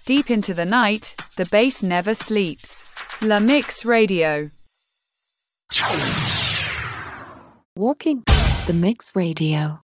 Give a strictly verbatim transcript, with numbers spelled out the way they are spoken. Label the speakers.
Speaker 1: Deep into the night, the bass never sleeps. La Mix Radio.
Speaker 2: Walking the Mix Radio.